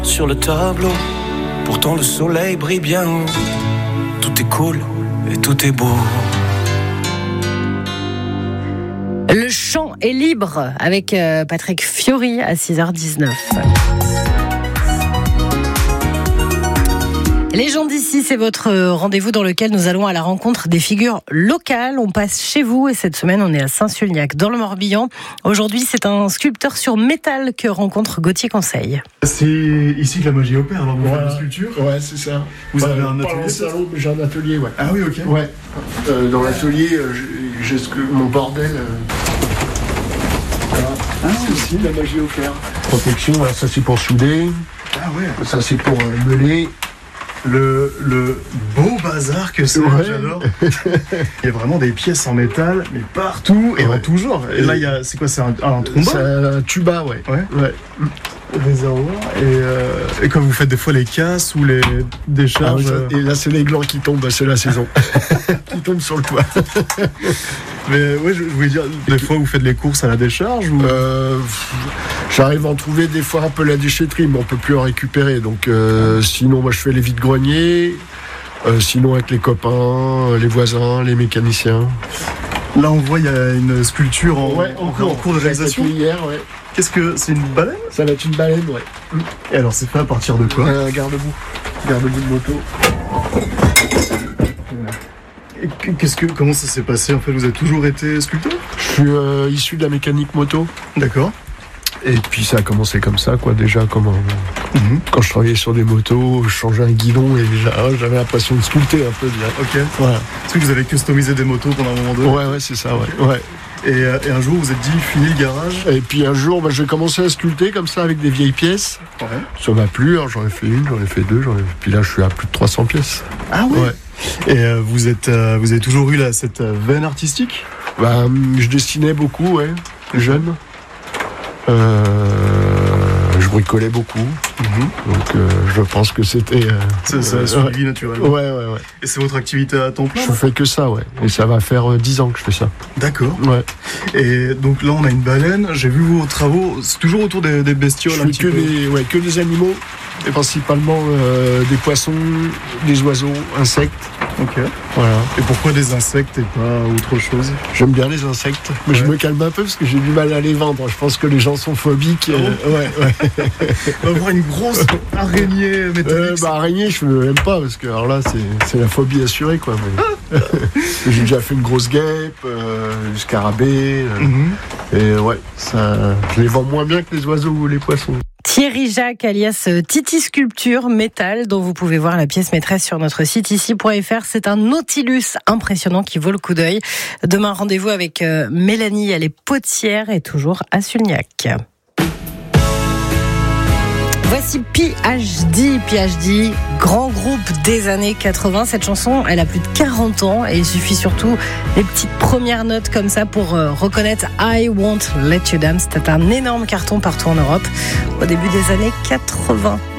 Sur le tableau, pourtant le soleil brille bien haut. Tout est cool et tout est beau. Le chant est libre avec Patrick Fiori à 6h19. Les gens d'ici, c'est votre rendez-vous dans lequel nous allons à la rencontre des figures locales. On passe chez vous et cette semaine, on est à Saint-Sulniac, dans le Morbihan. Aujourd'hui, c'est un sculpteur sur métal que rencontre Gauthier Conseil. C'est ici que la magie opère, alors vous faites une sculpture ? Ouais, c'est ça. Vous avez un atelier ? Pas un salon, mais j'ai un atelier, ouais. Ah oui, ok. Ouais. Dans l'atelier, j'ai mon bordel. Voilà. Ah, c'est aussi la magie opère. Protection, voilà, ça c'est pour souder. Ah ouais. Ça c'est pour meuler. Le beau bazar que c'est, ouais. J'adore. Il y a vraiment des pièces en métal, mais partout et en tout genre. Et là, c'est quoi, c'est un trombone ? C'est un tuba, ouais. Ouais. Réservoir. Et quand vous faites des fois les casses ou les décharges. Et là, c'est les glands qui tombent, c'est la saison. Qui tombent sur le toit. Mais ouais, je voulais dire, des fois vous faites les courses à la décharge ou... J'arrive à en trouver des fois un peu la déchetterie, mais on peut plus en récupérer. Donc sinon, moi je fais les vides-greniers. Sinon avec les copains, les voisins, les mécaniciens. Là on voit il y a une sculpture en cours de réalisation. Hier, ouais. Qu'est-ce que c'est, une baleine ? Ça va être une baleine, ouais. Et alors c'est fait à partir de quoi ? Garde-boue. Garde-boue de moto. Et comment ça s'est passé en fait ? Vous avez toujours été sculpteur ? Je suis issu de la mécanique moto. D'accord. Et puis ça a commencé comme ça, quoi. Déjà, quand je travaillais sur des motos, je changeais un guidon et déjà, j'avais l'impression de sculpter un peu. Ok. Voilà. Est-ce que vous avez customisé des motos pendant un moment donné ? Ouais, c'est ça, ouais. Et un jour, vous vous êtes dit, fini le garage ? Et puis un jour, j'ai commencé à sculpter comme ça avec des vieilles pièces. Ouais. Ça m'a plu, alors j'en ai fait une, j'en ai fait deux, puis là, je suis à plus de 300 pièces. Ah ouais. Et vous avez toujours eu cette veine artistique ? Je dessinais beaucoup, ouais, jeune. Je bricolais beaucoup. Donc je pense que c'était... Ça a suivi naturellement. Ouais. Et c'est votre activité à temps plein ? Je fais que ça, ouais. Et ça va faire 10 ans que je fais ça. D'accord. Ouais. Et donc là, on a une baleine. J'ai vu vos travaux, c'est toujours autour des bestioles. Je fais que des animaux, et principalement des poissons, des oiseaux, insectes. Ok. Voilà. Et pourquoi des insectes et pas autre chose ? J'aime bien les insectes, mais je me calme un peu parce que j'ai du mal à les vendre. Je pense que les gens sont phobiques. On va voir une grosse araignée métallique. Araignée, je n'aime pas parce que alors là, c'est la phobie assurée, quoi. Mais... j'ai déjà fait une grosse guêpe, du scarabée. Et ouais, je les vends moins bien que les oiseaux ou les poissons. Thierry Jacques, alias Titi Sculpture Métal, dont vous pouvez voir la pièce maîtresse sur notre site ici.fr. C'est un Nautilus impressionnant qui vaut le coup d'œil. Demain, rendez-vous avec Mélanie, elle est potière et toujours à Sulniac. Voici PhD, grand groupe des années 80. Cette chanson, elle a plus de 40 ans et il suffit surtout des petites premières notes comme ça pour reconnaître I Won't Let You Down. C'était un énorme carton partout en Europe au début des années 80.